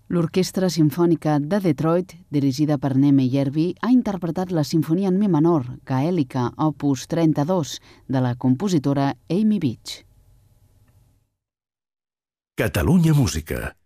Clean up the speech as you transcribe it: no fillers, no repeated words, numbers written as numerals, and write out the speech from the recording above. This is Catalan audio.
L'Orquestra Simfònica de Detroit, dirigida per Neme Yerby, ha interpretat la Simfonia en Mi menor, gaèlica, opus 32, de la compositora Amy Beach. Catalunya Música.